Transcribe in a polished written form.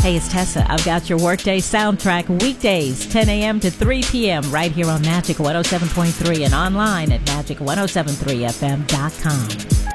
Hey, it's Tessa. I've got your Workday soundtrack weekdays, 10 a.m. to 3 p.m. right here on Magic 107.3 and online at magic1073fm.com.